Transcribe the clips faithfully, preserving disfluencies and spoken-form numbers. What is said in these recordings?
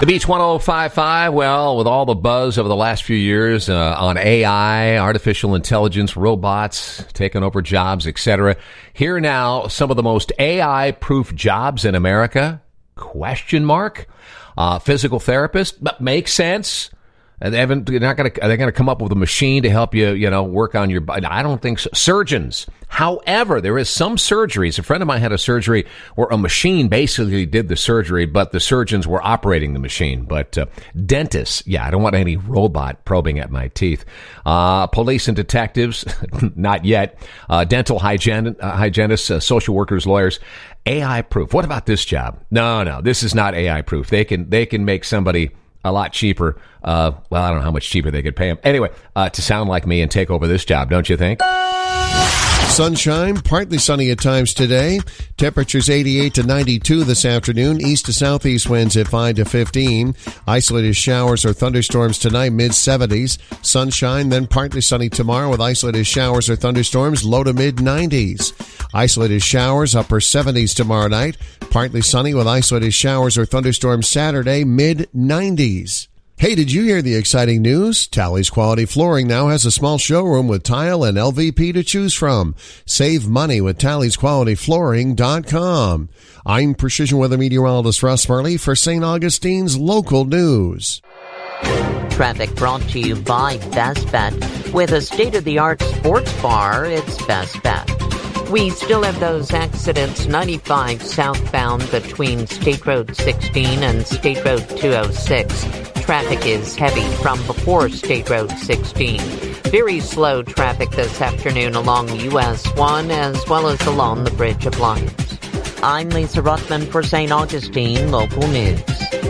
The Beach one oh five point five, well, with all the buzz over the last few years uh, on A I, artificial intelligence, robots taking over jobs, et cetera. Here now, some of the most A I-proof jobs in America? Question mark. Uh, physical therapist, but makes sense. They haven't, they're not going to, are they going to come up with a machine to help you, you know, work on your body? I don't think so. Surgeons. However, there is some surgeries. A friend of mine had a surgery where a machine basically did the surgery, but the surgeons were operating the machine. But uh, dentists, yeah, I don't want any robot probing at my teeth. Uh, police and detectives, not yet. Uh, dental hygiene, uh, hygienists, uh, social workers, lawyers. A I proof. What about this job? No, no, this is not A I proof. They can, they can make somebody a lot cheaper. Uh, well, I don't know how much cheaper they could pay him. Anyway, uh, to sound like me and take over this job, don't you think? Sunshine, partly sunny at times today. Temperatures eighty-eight to ninety-two this afternoon. East to southeast winds at five to fifteen. Isolated showers or thunderstorms tonight, mid seventies. Sunshine, then partly sunny tomorrow with isolated showers or thunderstorms, low to mid nineties. Isolated showers, upper seventies tomorrow night. Partly sunny with isolated showers or thunderstorms Saturday, mid nineties. Hey, did you hear the exciting news? Tally's Quality Flooring now has a small showroom with tile and L V P to choose from. Save money with Tally's Quality Flooring dot com. I'm Precision Weather Meteorologist Russ Marley for Saint Augustine's Local News. Traffic brought to you by Best Bet. With a state-of-the-art sports bar, it's Best Bet. We still have those accidents ninety-five southbound between State Road sixteen and State Road two oh six. Traffic is heavy from before State Road sixteen. Very slow traffic this afternoon along U S one as well as along the Bridge of Lions. I'm Lisa Ruckman for Saint Augustine Local News.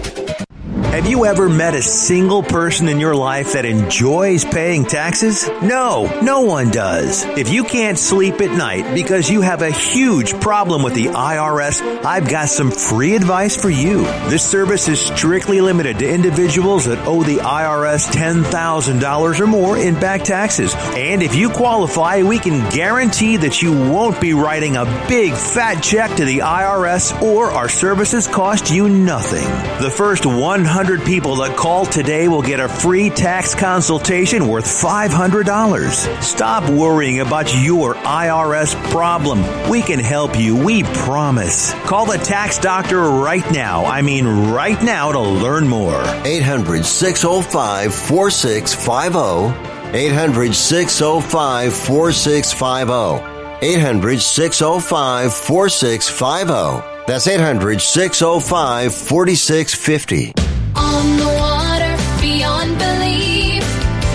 Have you ever met a single person in your life that enjoys paying taxes? No, no one does. If you can't sleep at night because you have a huge problem with the I R S, I've got some free advice for you. This service is strictly limited to individuals that owe the I R S ten thousand dollars or more in back taxes. And if you qualify, we can guarantee that you won't be writing a big fat check to the I R S or our services cost you nothing. The first one hundred people that call today will get a free tax consultation worth five hundred dollars. Stop worrying about your I R S problem. We can help you, we promise. Call the tax doctor right now. I mean right now to learn more. eight hundred, six oh five, four six five oh. eight hundred, six oh five, four six five oh. eight hundred, six oh five, four six five oh. That's eight hundred, six oh five, four six five oh. On the water, beyond belief,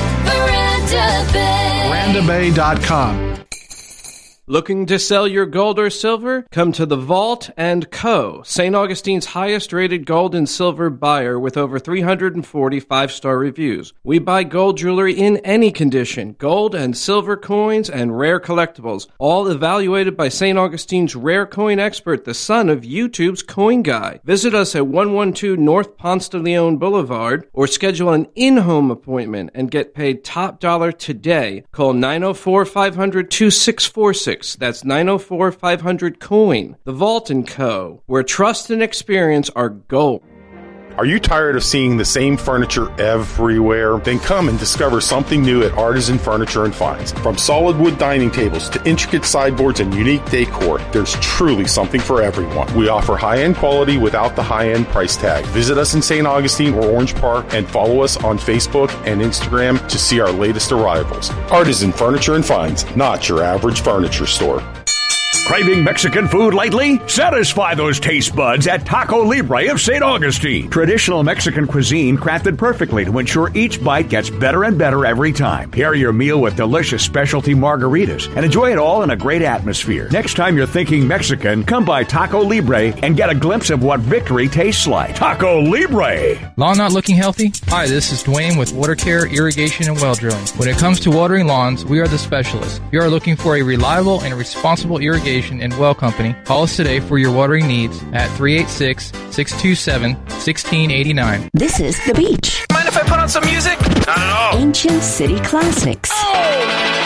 Veranda Bay. Veranda Bay dot com. Looking to sell your gold or silver? Come to the Vault and Co., Saint Augustine's highest-rated gold and silver buyer with over three hundred forty five-star reviews. We buy gold jewelry in any condition, gold and silver coins and rare collectibles, all evaluated by Saint Augustine's rare coin expert, the son of YouTube's Coin Guy. Visit us at one twelve North Ponce de Leon Boulevard or schedule an in-home appointment and get paid top dollar today. Call nine oh four, five hundred, two six four six. That's nine oh four, five hundred, coin. The Vault and Co., where trust and experience are gold. Are you tired of seeing the same furniture everywhere? Then come and discover something new at Artisan Furniture and Finds. From solid wood dining tables to intricate sideboards and unique decor, there's truly something for everyone. We offer high-end quality without the high-end price tag. Visit us in Saint Augustine or Orange Park and follow us on Facebook and Instagram to see our latest arrivals. Artisan Furniture and Finds, not your average furniture store. Craving Mexican food lately? Satisfy those taste buds at Taco Libre of Saint Augustine. Traditional Mexican cuisine crafted perfectly to ensure each bite gets better and better every time. Pair your meal with delicious specialty margaritas and enjoy it all in a great atmosphere. Next time you're thinking Mexican, come by Taco Libre and get a glimpse of what victory tastes like. Taco Libre! Lawn not looking healthy? Hi, this is Dwayne with Water Care, Irrigation, and Well Drilling. When it comes to watering lawns, we are the specialists. If you are looking for a reliable and responsible irrigation and well company, call us today for your watering needs at three eight six, six two seven, one six eight nine. This is The Beach. Mind if I put on some music? Not at all. Ancient City Classics. Oh!